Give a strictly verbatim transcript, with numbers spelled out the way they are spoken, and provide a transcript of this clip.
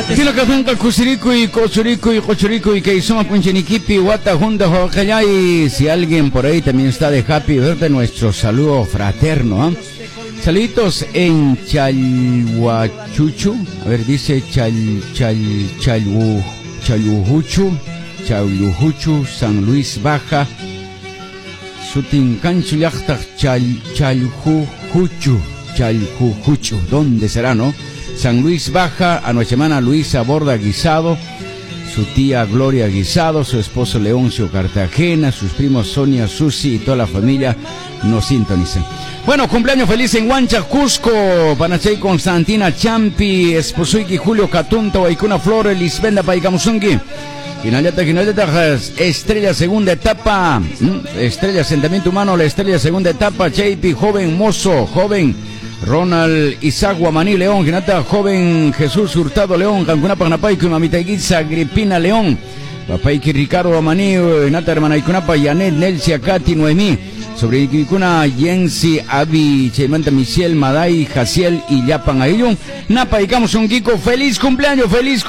Imagínate. Tilo que junta Cusirico y Cochurico y Cochurico y que Isoma Puncheniquipi, Guata Junta Jocayay. Si alguien por ahí también está de happy birthday, nuestro saludo fraterno, ¿eh? Saluditos en Chalhuachuchu. A ver, dice Chal, Chal, Chalhu, Chalhujuchu, Chalhujuchu, San Luis Baja. Sutincanchu Yachta, Chal, Chalhujuchu, Chalhujuchu. ¿Dónde será, no? San Luis Baja, a nuestra hermana Luisa Borda Guisado, su tía Gloria Guisado, su esposo Leoncio Cartagena, sus primos Sonia, Susi y toda la familia nos sintonizan. Bueno, cumpleaños feliz en Huancha, Cusco, Panachay Constantina Champi, Esposuiki Julio Catunta, Waikuna Flores, Lisbenda Paicamusungi. Quinallata, Quinallata, Estrella segunda etapa, ¿Mm? Estrella asentamiento humano, la Estrella segunda etapa, Cheipi, joven mozo, joven Ronald Isaac Guamaní León, Quinata, joven Jesús Hurtado León, Cancunapa, Napaico, Mamita Guitza, Agripina León, Papaiki Ricardo Guamaní, Nata hermana Icunapa, Yanet, Nelsia, Katy, Noemí, sobre Icuna, Yensi, Avi, Cheimanta, Michelle, Maday, Jaciel y Yapan Ayllón, Napa, Icamos un Kiko, feliz cumpleaños, feliz cumpleaños.